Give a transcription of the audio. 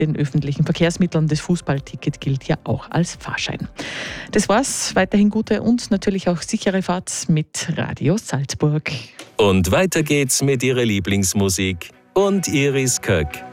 den öffentlichen Verkehrsmitteln. Das Fußballticket gilt ja auch als Fahrschein. Das war's. Weiterhin gute und natürlich auch sichere Fahrt mit Radio Salzburg. Und weiter geht's mit Ihrer Lieblingsmusik und Iris Köck.